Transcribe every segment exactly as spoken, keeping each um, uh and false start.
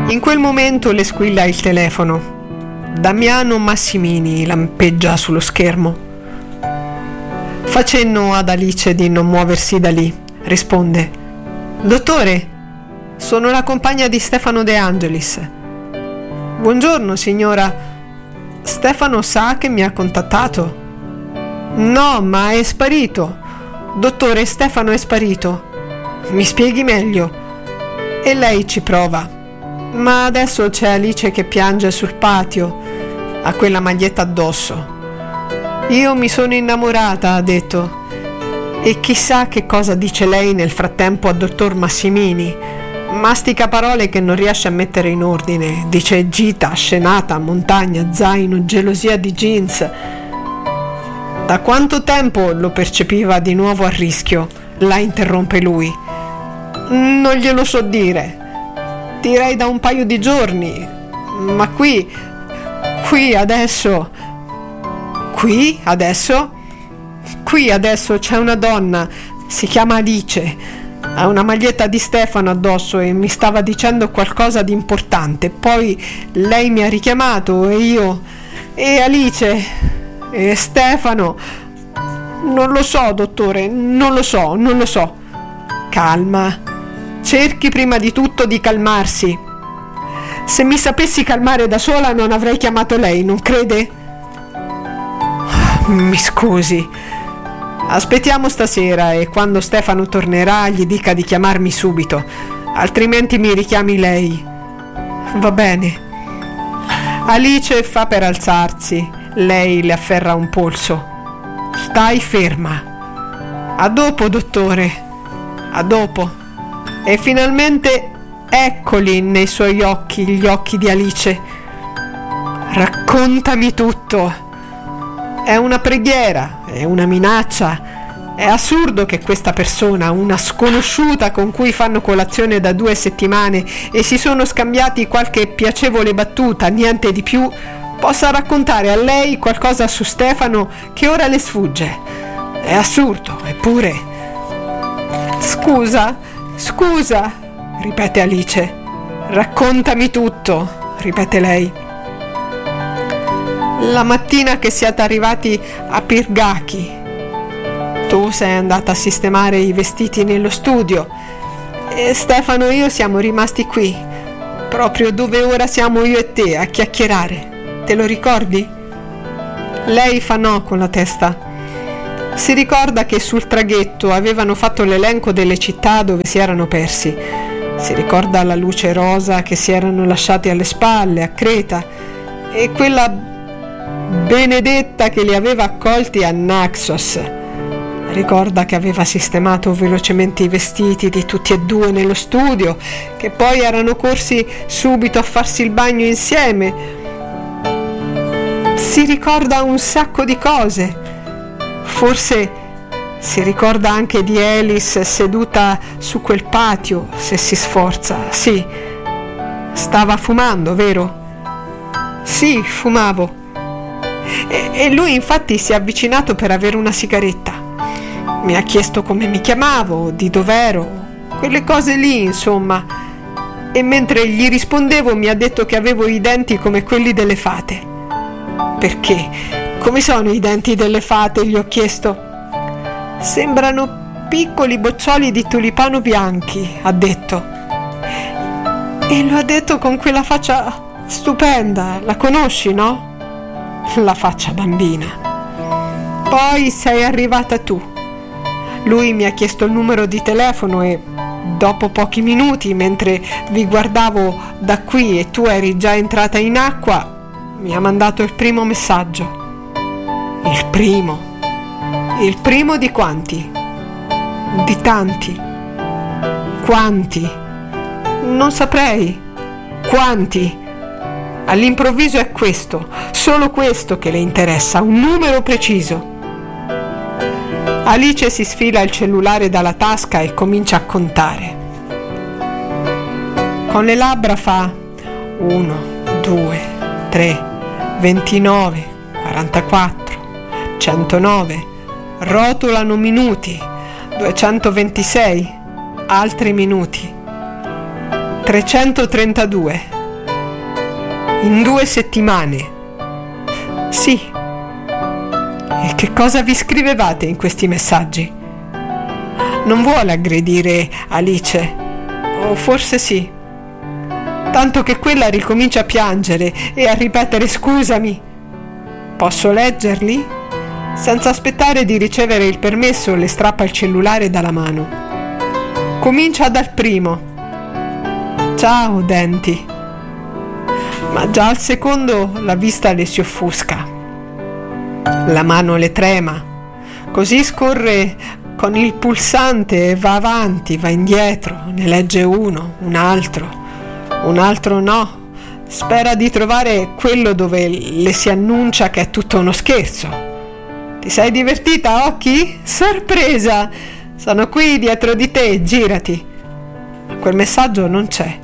In quel momento le squilla il telefono. Damiano Massimini lampeggia sullo schermo. Fa cenno ad Alice di non muoversi da lì. Risponde: dottore, sono la compagna di Stefano De Angelis. Buongiorno signora, Stefano sa che mi ha contattato? No, ma è sparito. Dottore, Stefano è sparito. Mi spieghi meglio? E lei ci prova. Ma adesso c'è Alice che piange sul patio, ha quella maglietta addosso. Io mi sono innamorata, ha detto. E chissà che cosa dice lei nel frattempo al dottor Massimini. Mastica parole che non riesce a mettere in ordine. Dice gita, scenata, montagna, zaino, gelosia di jeans. Da quanto tempo lo percepiva di nuovo a rischio? La interrompe lui. Non glielo so dire. Direi da un paio di giorni. Ma qui, qui adesso... Qui adesso? Qui adesso c'è una donna, si chiama Alice, ha una maglietta di Stefano addosso e mi stava dicendo qualcosa di importante. Poi lei mi ha richiamato e io... E Alice... E Stefano... Non lo so, dottore, non lo so, non lo so. Calma. Cerchi prima di tutto di calmarsi. Se mi sapessi calmare da sola non avrei chiamato lei, non crede? Mi scusi. Aspettiamo stasera e quando Stefano tornerà gli dica di chiamarmi subito, altrimenti mi richiami lei. Va bene. Alice fa per alzarsi. Lei le afferra un polso. Stai ferma. A dopo, dottore. A dopo. E finalmente eccoli nei suoi occhi, gli occhi di Alice. Raccontami tutto. È una preghiera, è una minaccia. È assurdo che questa persona, una sconosciuta con cui fanno colazione da due settimane e si sono scambiati qualche piacevole battuta, niente di più, possa raccontare a lei qualcosa su Stefano che ora le sfugge. È assurdo, eppure... Scusa, scusa, ripete Alice. Raccontami tutto, ripete lei. La mattina che siete arrivati a Pirgaki, tu sei andata a sistemare i vestiti nello studio e Stefano e io siamo rimasti qui, proprio dove ora siamo io e te, a chiacchierare. Te lo ricordi? Lei fa no con la testa. Si ricorda che sul traghetto avevano fatto l'elenco delle città dove si erano persi. Si ricorda la luce rosa che si erano lasciati alle spalle a Creta e quella Benedetta che li aveva accolti a Naxos. Ricorda che aveva sistemato velocemente i vestiti di tutti e due nello studio, che poi erano corsi subito a farsi il bagno insieme. Si ricorda un sacco di cose. Forse si ricorda anche di Alice seduta su quel patio, se si sforza. Sì, stava fumando, vero? Sì, fumavo. E, e lui infatti si è avvicinato per avere una sigaretta. Mi ha chiesto come mi chiamavo, di dov'ero, quelle cose lì, insomma. E mentre gli rispondevo mi ha detto che avevo i denti come quelli delle fate. Perché? Come sono i denti delle fate? Gli ho chiesto. Sembrano piccoli boccioli di tulipano bianchi, ha detto. E lo ha detto con quella faccia stupenda. La conosci, no? La faccia bambina. Poi sei arrivata tu. Lui mi ha chiesto il numero di telefono e dopo pochi minuti, mentre vi guardavo da qui e tu eri già entrata in acqua, mi ha mandato il primo messaggio. Il primo. Il primo di quanti? Di tanti. Quanti? Non saprei. Quanti? All'improvviso è questo, solo questo che le interessa, un numero preciso. Alice si sfila il cellulare dalla tasca e comincia a contare. Con le labbra fa uno, due, tre, ventinove, quarantaquattro, centonove, rotolano minuti, duecentoventisei, altri minuti, trecentotrentadue. In due settimane. Sì. E che cosa vi scrivevate in questi messaggi? Non vuole aggredire Alice, o forse sì. Tanto che quella ricomincia a piangere e a ripetere scusami. Posso leggerli? Senza aspettare di ricevere il permesso, le strappa il cellulare dalla mano. Comincia dal primo. Ciao, denti. Ma già al secondo la vista le si offusca. La mano le trema. Così scorre con il pulsante e va avanti, va indietro, ne legge uno, un altro, un altro no. Spera di trovare quello dove le si annuncia che è tutto uno scherzo. Ti sei divertita, Occhi? Sorpresa! Sono qui dietro di te, girati. Ma quel messaggio non c'è.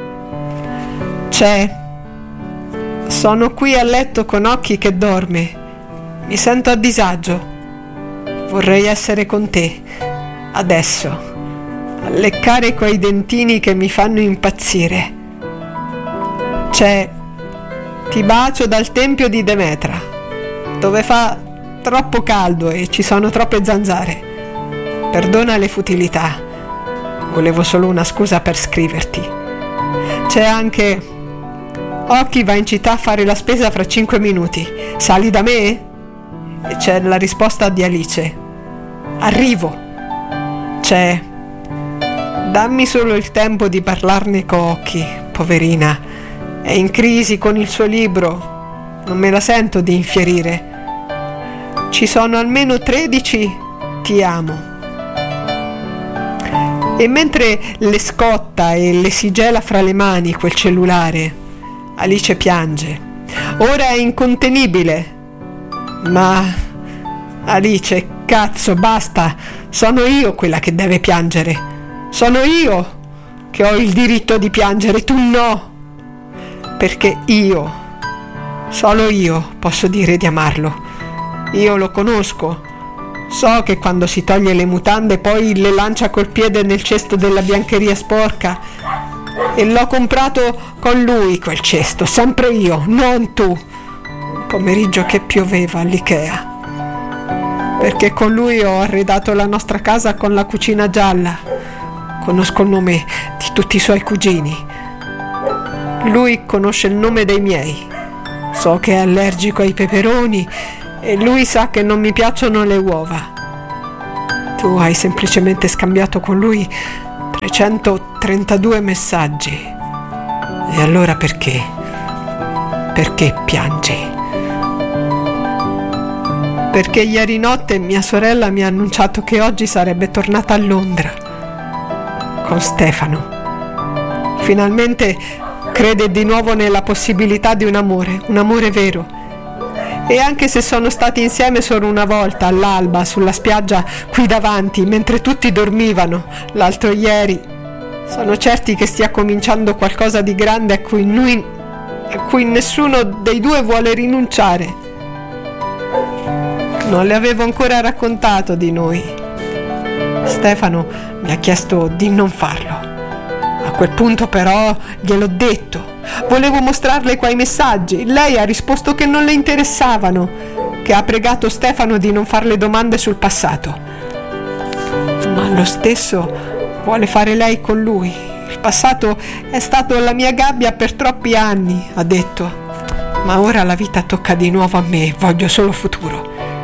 C'è. Sono qui a letto con Occhi che dorme. Mi sento a disagio. Vorrei essere con te, adesso, a leccare quei dentini che mi fanno impazzire. C'è. Ti bacio dal tempio di Demetra, dove fa troppo caldo e ci sono troppe zanzare. Perdona le futilità, volevo solo una scusa per scriverti. C'è anche Occhi va in città a fare la spesa fra cinque minuti, sali da me? E c'è la risposta di Alice: arrivo. C'è dammi solo il tempo di parlarne con Occhi, poverina, è in crisi con il suo libro, non me la sento di infierire. Ci sono almeno tredici ti amo. E mentre le scotta e le si gela fra le mani quel cellulare, Alice piange. Ora è incontenibile. Ma Alice, cazzo, basta. Sono io quella che deve piangere. Sono io che ho il diritto di piangere, tu no. Perché io, solo io, posso dire di amarlo. Io lo conosco, so che quando si toglie le mutande poi le lancia col piede nel cesto della biancheria sporca, e l'ho comprato con lui quel cesto, sempre io, non tu. Un pomeriggio che pioveva all'Ikea, perché con lui ho arredato la nostra casa con la cucina gialla. Conosco il nome di tutti i suoi cugini. Lui conosce il nome dei miei. So che è allergico ai peperoni e lui sa che non mi piacciono le uova. Tu hai semplicemente scambiato con lui trecentotrentadue messaggi. E allora perché? Perché piangi? Perché ieri notte mia sorella mi ha annunciato che oggi sarebbe tornata a Londra con Stefano. Finalmente crede di nuovo nella possibilità di un amore, un amore vero. E anche se sono stati insieme solo una volta all'alba sulla spiaggia qui davanti, mentre tutti dormivano l'altro ieri, sono certi che stia cominciando qualcosa di grande a cui, noi, a cui nessuno dei due vuole rinunciare. Non le avevo ancora raccontato di noi. Stefano mi ha chiesto di non farlo. A quel punto però gliel'ho detto. Volevo mostrarle quei messaggi. Lei ha risposto che non le interessavano, che ha pregato Stefano di non farle domande sul passato. Ma lo stesso vuole fare lei con lui. Il passato è stato la mia gabbia per troppi anni, ha detto. Ma ora la vita tocca di nuovo a me, voglio solo futuro.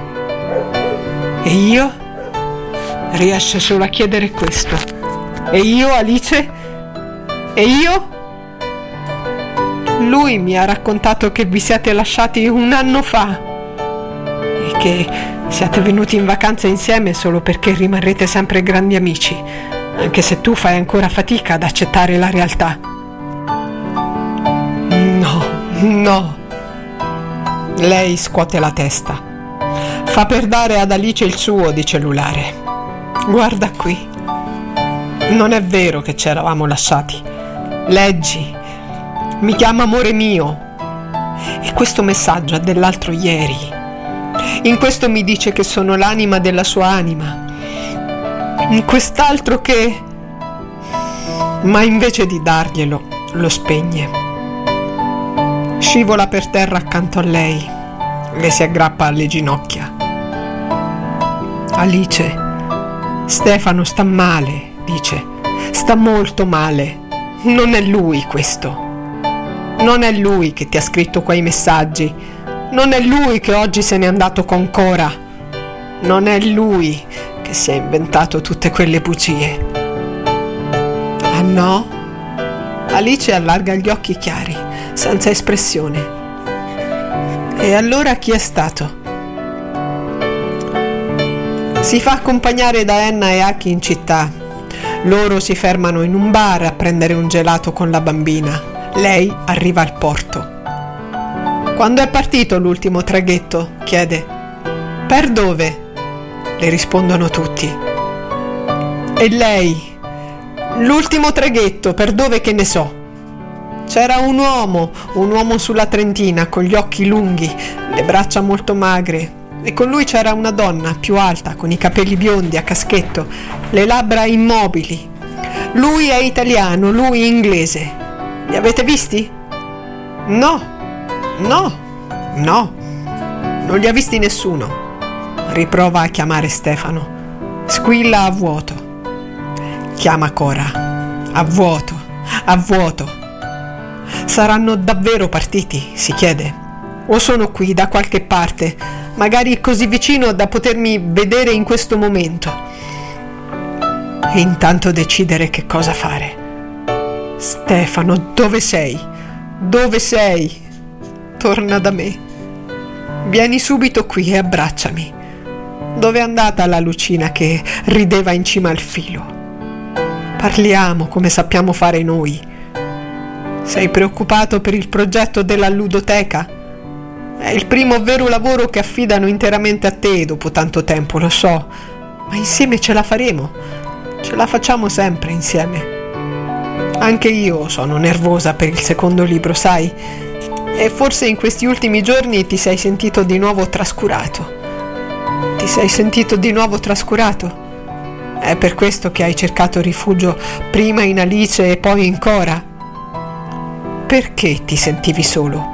E io? Riesce solo a chiedere questo. E io, Alice? E io? Lui mi ha raccontato che vi siete lasciati un anno fa e che siete venuti in vacanza insieme solo perché rimarrete sempre grandi amici, anche se tu fai ancora fatica ad accettare la realtà. No, no. Lei scuote la testa. Fa per dare ad Alice il suo di cellulare. Guarda qui. Non è vero che ci eravamo lasciati. Leggi. Mi chiama amore mio. E questo messaggio è dell'altro ieri. In questo mi dice che sono l'anima della sua anima. In quest'altro che... Ma invece di darglielo, lo spegne. Scivola per terra accanto a lei, le si aggrappa alle ginocchia. Alice, Stefano sta male, dice, sta molto male. Non è lui questo. Non è lui che ti ha scritto quei messaggi. Non è lui che oggi se n'è andato con Cora. Non è lui che si è inventato tutte quelle bugie. Ah no? Alice allarga gli occhi chiari, senza espressione. E allora chi è stato? Si fa accompagnare da Anna e Aki in città. Loro si fermano in un bar a prendere un gelato con la bambina. Lei arriva al porto. Quando è partito l'ultimo traghetto? Chiede. Per dove? Le rispondono tutti. E lei? L'ultimo traghetto, per dove che ne so? C'era un uomo, un uomo sulla Trentina, con gli occhi lunghi, le braccia molto magre, e con lui c'era una donna più alta, con i capelli biondi a caschetto, le labbra immobili. Lui è italiano, lui inglese. Li avete visti? No, no, no, non li ha visti nessuno. Riprova a chiamare Stefano. Squilla a vuoto. Chiama Cora. A vuoto, a vuoto. Saranno davvero partiti? Si chiede. O sono qui da qualche parte, magari così vicino da potermi vedere in questo momento. E intanto decidere che cosa fare. Stefano, dove sei? Dove sei? Torna da me. Vieni subito qui e abbracciami. Dove è andata la Lucina che rideva in cima al filo? Parliamo come sappiamo fare noi. Sei preoccupato per il progetto della ludoteca? È il primo vero lavoro che affidano interamente a te dopo tanto tempo, lo so, ma insieme ce la faremo. Ce la facciamo sempre insieme. Anche io sono nervosa per il secondo libro, sai? E forse in questi ultimi giorni ti sei sentito di nuovo trascurato. Ti sei sentito di nuovo trascurato? È per questo che hai cercato rifugio prima in Alice e poi in Cora? Perché ti sentivi solo?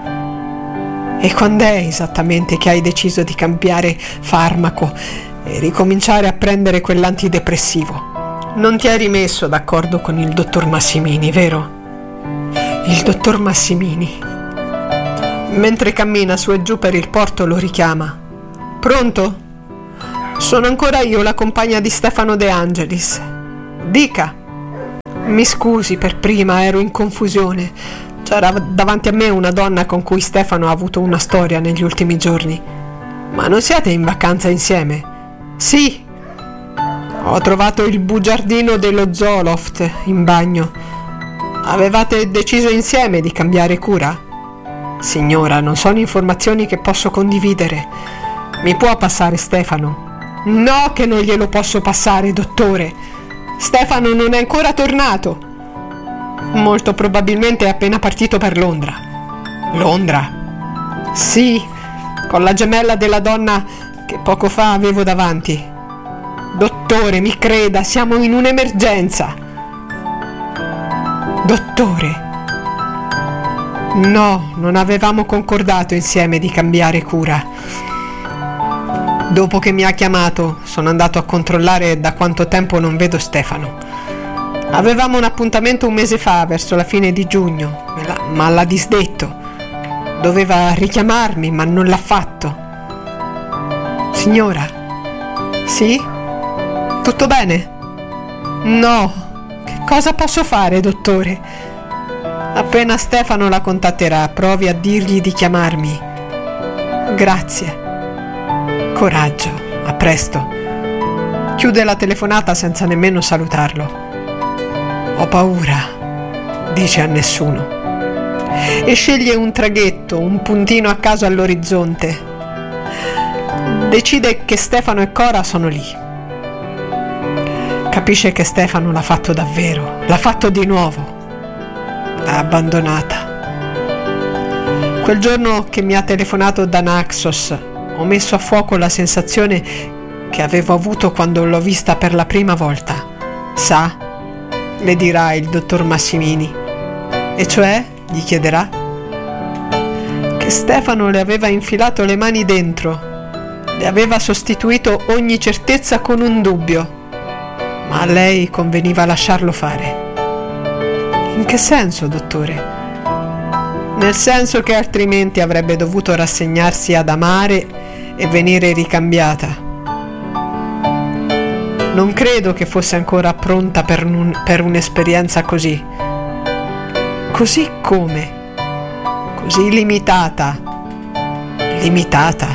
E quando è esattamente che hai deciso di cambiare farmaco e ricominciare a prendere quell'antidepressivo? Non ti hai rimesso d'accordo con il dottor Massimini, vero? Il dottor Massimini. Mentre cammina su e giù per il porto lo richiama. Pronto? Sono ancora io, la compagna di Stefano De Angelis. Dica. Mi scusi per prima, ero in confusione. C'era davanti a me una donna con cui Stefano ha avuto una storia negli ultimi giorni. Ma non siete in vacanza insieme? Sì. Ho trovato il bugiardino dello Zoloft in bagno. Avevate deciso insieme di cambiare cura? Signora, non sono informazioni che posso condividere. Mi può passare Stefano? No, che non glielo posso passare, dottore. Stefano non è ancora tornato. Molto probabilmente è appena partito per Londra. Londra? Sì, con la gemella della donna che poco fa avevo davanti. Dottore, mi creda, siamo in un'emergenza. Dottore. No, non avevamo concordato insieme di cambiare cura. Dopo che mi ha chiamato, sono andato a controllare da quanto tempo non vedo Stefano. Avevamo un appuntamento un mese fa, verso la fine di giugno, ma l'ha disdetto. Doveva richiamarmi, ma non l'ha fatto. Signora? Sì? Tutto bene? No. Che cosa posso fare, dottore? Appena Stefano la contatterà, provi a dirgli di chiamarmi. Grazie. Coraggio, a presto. Chiude la telefonata senza nemmeno salutarlo. Ho paura, dice a nessuno. E sceglie un traghetto, un puntino a caso all'orizzonte. Decide che Stefano e Cora sono lì. Capisce che Stefano l'ha fatto davvero, l'ha fatto di nuovo. L'ha abbandonata. Quel giorno che mi ha telefonato da Naxos, ho messo a fuoco la sensazione che avevo avuto quando l'ho vista per la prima volta. Sa? Le dirà il dottor Massimini. E cioè? Gli chiederà. che Stefano le aveva infilato le mani dentro, le aveva sostituito ogni certezza con un dubbio, ma a lei conveniva lasciarlo fare. In che senso, dottore? Nel senso che altrimenti avrebbe dovuto rassegnarsi ad amare e venire ricambiata. Non credo che fosse ancora pronta per, un, per un'esperienza così. Così come? Così limitata. Limitata.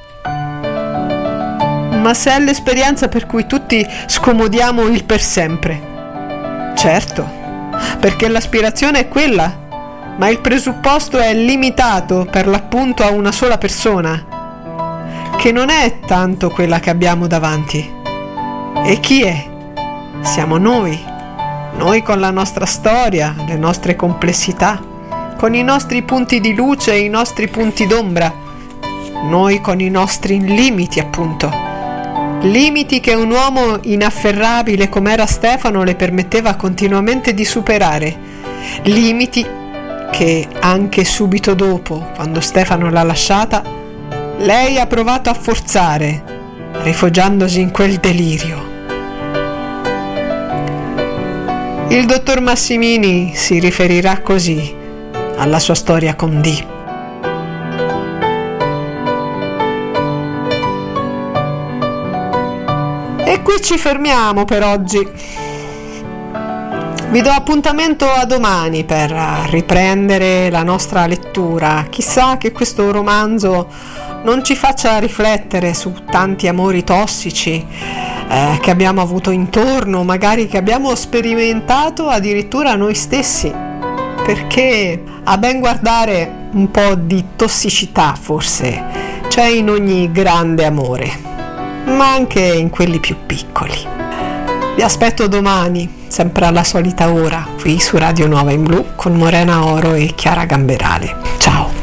Ma se è l'esperienza per cui tutti scomodiamo il per sempre. Certo, perché l'aspirazione è quella, ma il presupposto è limitato per l'appunto a una sola persona, che non è tanto quella che abbiamo davanti. E chi è? Siamo noi, noi con la nostra storia, le nostre complessità, con i nostri punti di luce e i nostri punti d'ombra, noi con i nostri limiti, appunto. Limiti che un uomo inafferrabile come era Stefano le permetteva continuamente di superare. Limiti che anche subito dopo, quando Stefano l'ha lasciata, lei ha provato a forzare, rifugiandosi in quel delirio. Il dottor Massimini si riferirà così alla sua storia con Dee. E qui ci fermiamo per oggi. Vi do appuntamento a domani per riprendere la nostra lettura. Chissà che questo romanzo non ci faccia riflettere su tanti amori tossici eh, che abbiamo avuto intorno, magari che abbiamo sperimentato addirittura noi stessi, perché a ben guardare un po' di tossicità forse c'è in ogni grande amore, ma anche in quelli più piccoli. Vi aspetto domani, sempre alla solita ora, qui su Radio Nuova in Blu, con Morena Oro e Chiara Gamberale. Ciao!